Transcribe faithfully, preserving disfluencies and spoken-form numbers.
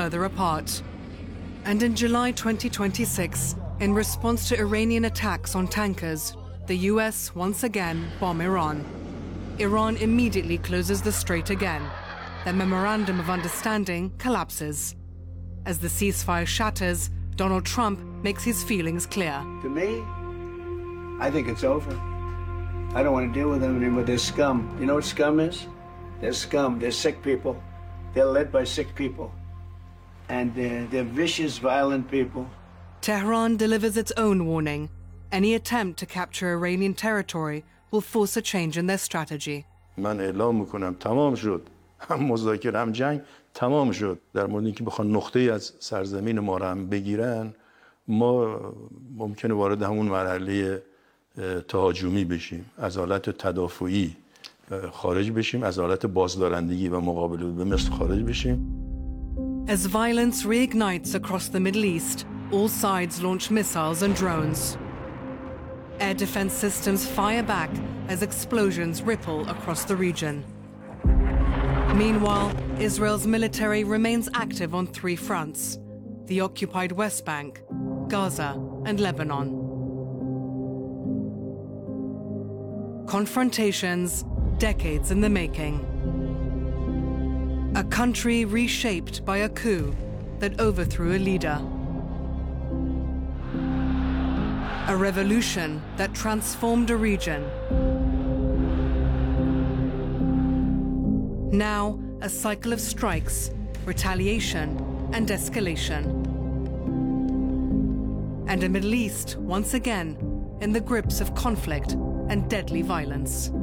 further apart. And in July twenty twenty-six, in response to Iranian attacks on tankers, the U S once again bomb Iran. Iran immediately closes the strait again. The memorandum of understanding collapses. As the ceasefire shatters, Donald Trump makes his feelings clear. To me, I think it's over. I don't want to deal with them anymore. They're scum. You know what scum is? They're scum. They're sick people. They're led by sick people. And they're, they're vicious, violent people. Tehran delivers its own warning. Any attempt to capture Iranian territory will force a change in their strategy. من اعلام میکنم تمام شد. هم مذاکره هم جنگ تمام شد. در مورد اینکه بخوان نقطه‌ای از سرزمین ما را هم بگیرن، ما ممکنه وارد همون مرحله تهاجمی بشیم. از حالت تدافعی خارج بشیم، از حالت بازدارندگی و مقابله به مثل خارج بشیم. As violence reignites across the Middle East, all sides launch missiles and drones. Air defense systems fire back as explosions ripple across the region. Meanwhile, Israel's military remains active on three fronts: the occupied West Bank, Gaza, and Lebanon. Confrontations, decades in the making. A country reshaped by a coup that overthrew a leader. A revolution that transformed a region. Now, a cycle of strikes, retaliation, and escalation. And a Middle East, once again, in the grips of conflict and deadly violence.